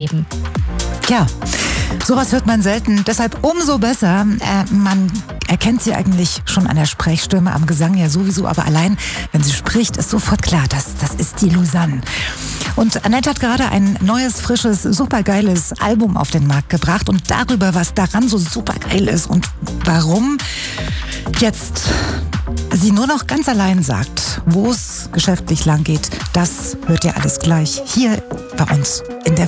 reden. Ja, sowas hört man selten, deshalb umso besser. Man erkennt sie eigentlich schon an der Sprechstimme, am Gesang ja sowieso, aber allein, wenn sie spricht, ist sofort klar, das ist die Lausanne. Und Annette hat gerade ein neues, frisches, supergeiles Album auf den Markt gebracht und darüber, was daran so supergeil ist und warum jetzt sie nur noch ganz allein sagt, wo es geschäftlich lang geht, das hört ihr alles gleich hier bei uns in der